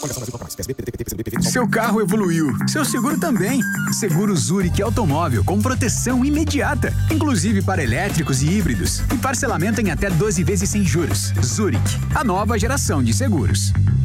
Seu carro evoluiu, seu seguro também. Seguro Zurich Automóvel com proteção imediata, inclusive para elétricos e híbridos. E parcelamento em até 12 vezes sem juros. Zurich, a nova geração de seguros.